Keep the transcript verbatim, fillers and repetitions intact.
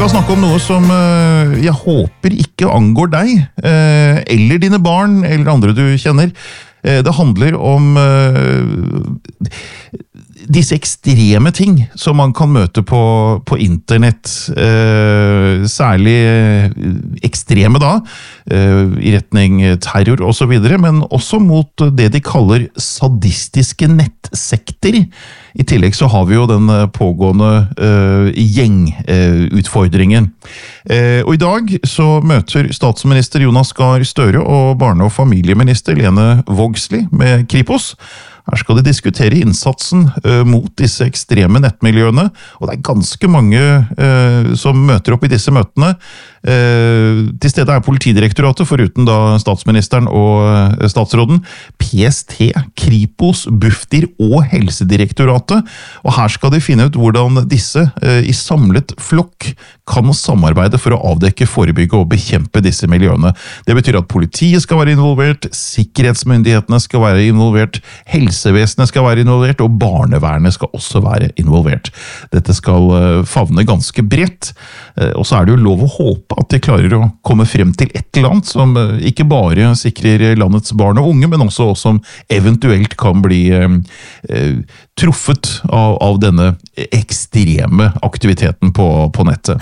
skal snakke om noe som uh, jeg håper ikke angår deg, uh, eller dine barn, eller andre du kjenner. Uh, det handler om uh, disse ekstreme ting som man kan møte på, på internett. Uh, særlig ekstreme da, uh, i retning terror og så videre, men også mot det de kaller sadistiske nettsekter. I tillegg så har vi jo den pågående uh, gjengutfordringen. Uh, og i dag så møter statsminister Jonas Gahr Støre og barne- og familieminister Lene Vågslid med Kripos. Her skal de diskutere innsatsen uh, mot disse ekstreme nettmiljøene, og det er ganske mange uh, som møter opp i disse møtene. Uh, til stede er Politidirektoratet, foruten da statsministeren og uh, statsråden, P S T, Kripos, Bufdir og Helsedirektoratet, og her skal de finne ut hvordan disse uh, i samlet flokk kan samarbeide for å avdekke, forebygge og bekjempe disse miljøene. Det betyr at politiet skal være involvert, sikkerhetsmyndighetene skal være involvert, helsevesenet skal være involvert, og barnevernet skal også være involvert. Dette skal uh, favne ganske bredt, uh, og så er det jo lov å håpe at de klarer å komme frem til et eller annet som uh, ikke bare sikrer landets barn og unge, men også som eventuelt kan bli uh, uh, truffet av, av denne ekstreme aktiviteten på, på nettet.